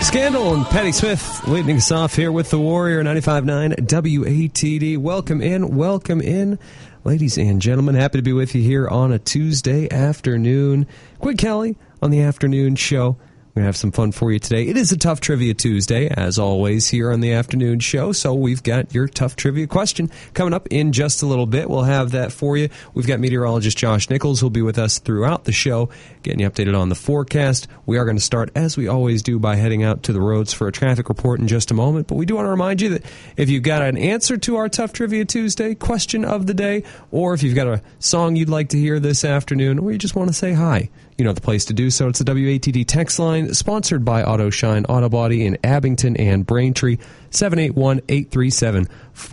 Scandal and Patti Smith leading us off here with the Warrior 95.9 WATD. Welcome in, ladies and gentlemen. Happy to be with you here on a Tuesday afternoon. Quinn Kelly on the afternoon show. We're going to have some fun for you today. It is a Tough Trivia Tuesday, as always, here on the afternoon show. So we've got your Tough Trivia question coming up in just a little bit. We'll have that for you. We've got meteorologist Josh Nichols, who'll be with us throughout the show, getting you updated on the forecast. We are going to start, as we always do, by heading out to the roads for a traffic report in just a moment. But we do want to remind you that if you've got an answer to our Tough Trivia Tuesday question of the day, or if you've got a song you'd like to hear this afternoon, or you just want to say hi, you know the place to do so. It's the WATD text line, sponsored by Auto Shine Auto Body in Abington and Braintree, 781-837-4900,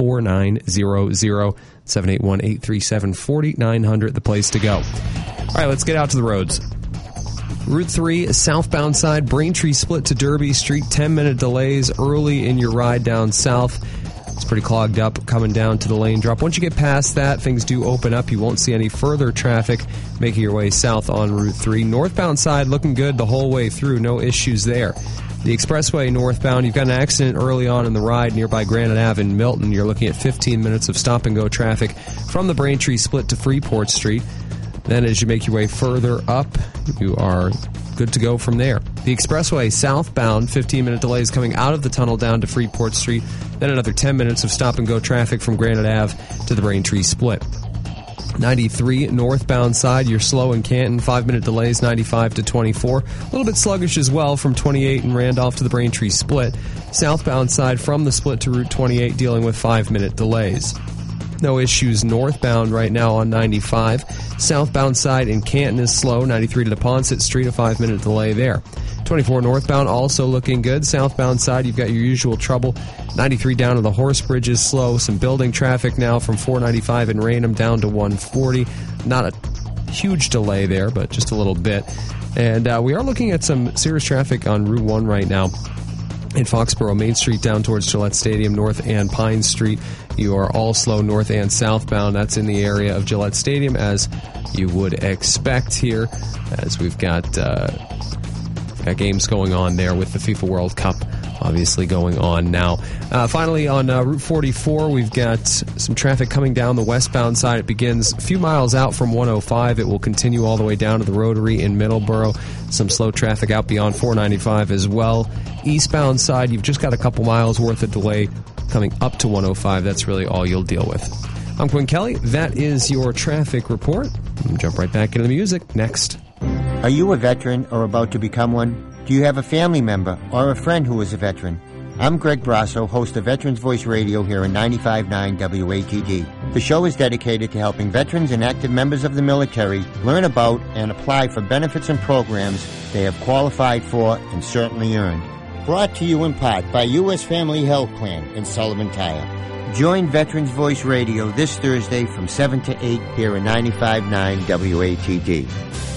781-837-4900, the place to go. All right, let's get out to the roads. Route 3, southbound side, Braintree split to Derby Street, 10-minute delays early in your ride down south. It's pretty clogged up coming down to the lane drop. Once you get past that, things do open up. You won't see any further traffic making your way south on Route 3. Northbound side looking good the whole way through. No issues there. The expressway northbound, you've got an accident early on in the ride nearby Granite Ave in Milton. You're looking at 15 minutes of stop-and-go traffic from the Braintree split to Freeport Street. Then as you make your way further up, you are good to go from there. The expressway southbound, 15-minute delays coming out of the tunnel down to Freeport Street. Then another 10 minutes of stop-and-go traffic from Granite Ave to the Braintree split. 93 northbound side, you're slow in Canton, 5-minute delays, 95 to 24. A little bit sluggish as well from 28 in Randolph to the Braintree split. Southbound side from the split to Route 28 dealing with 5-minute delays. No issues northbound right now on 95. Southbound side in Canton is slow, 93 to the Ponset Street, a 5-minute delay there. 24 northbound also looking good. Southbound side, you've got your usual trouble. 93 down to the Horse Bridge is slow. Some building traffic now from 495 in Raynham down to 140. Not a huge delay there, but just a little bit. And we are looking at some serious traffic on Route 1 right now. In Foxborough, Main Street down towards Gillette Stadium, North and Pine Street. You are all slow north and southbound. That's in the area of Gillette Stadium, as you would expect here, as we've got games going on there with the FIFA World Cup obviously going on now. Finally, on Route 44, we've got some traffic coming down the westbound side. It begins a few miles out from 105. It will continue all the way down to the Rotary in Middleborough. Some slow traffic out beyond 495 as well. Eastbound side, you've just got a couple miles worth of delay coming up to 105. That's really all you'll deal with. I'm Quinn Kelly. That is your traffic report. We'll jump right back into the music next. Are you a veteran or about to become one? Do you have a family member or a friend who is a veteran? I'm Greg Brasso, host of Veterans Voice Radio here on 95.9 WATD. The show is dedicated to helping veterans and active members of the military learn about and apply for benefits and programs they have qualified for and certainly earned. Brought to you in part by U.S. Family Health Plan and Sullivan Tire. Join Veterans Voice Radio this Thursday from 7 to 8 here on 95.9 WATD.